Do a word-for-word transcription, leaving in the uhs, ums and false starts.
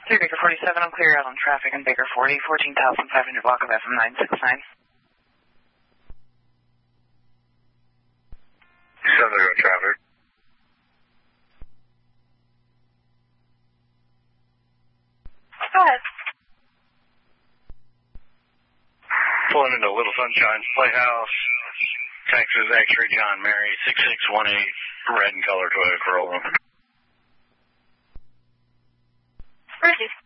three Baker forty-seven on Clear Island traffic and Baker forty, fourteen thousand five hundred block of F M nine six nine. Southern traffic. Go ahead. Pulling into Little Sunshine Playhouse, Texas, X-ray John Mary, six six one eight, red and color Toyota Corolla. Where is he?